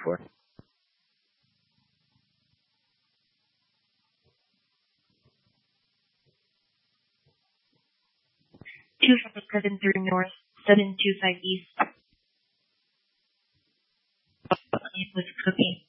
for? 257 north, 725 east. It was cooking.